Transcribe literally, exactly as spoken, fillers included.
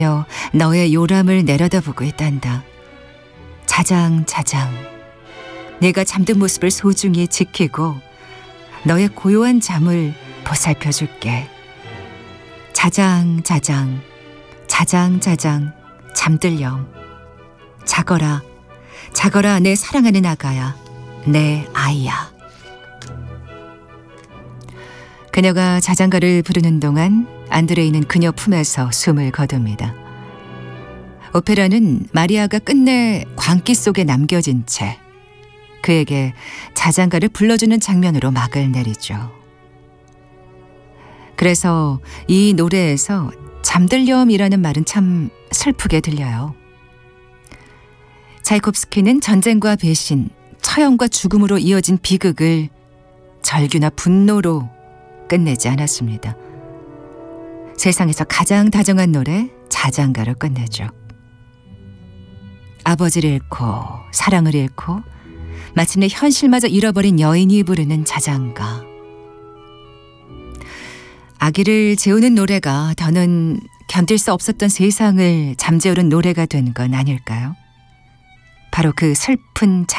너의 요람을 내려다보고 있단다. 자장자장 내가 잠든 모습을 소중히 지키고 너의 고요한 잠을 보살펴줄게. 자장자장 자장자장 잠들렴. 자거라 자거라 내 사랑하는 아가야, 내 아이야. 그녀가 자장가를 부르는 동안 안드레이는 그녀 품에서 숨을 거둡니다. 오페라는 마리아가 끝내 광기 속에 남겨진 채 그에게 자장가를 불러주는 장면으로 막을 내리죠. 그래서 이 노래에서 잠들렴이라는 말은 참 슬프게 들려요. 차이콥스키는 전쟁과 배신, 처형과 죽음으로 이어진 비극을 절규나 분노로 끝내지 않았습니다. 세상에서 가장 다정한 노래 자장가로 끝내죠. 아버지를 잃고 사랑을 잃고 마침내 현실마저 잃어버린 여인이 부르는 자장가. 아기를 재우는 노래가 더는 견딜 수 없었던 세상을 잠재우는 노래가 된 건 아닐까요? 바로 그 슬픈 자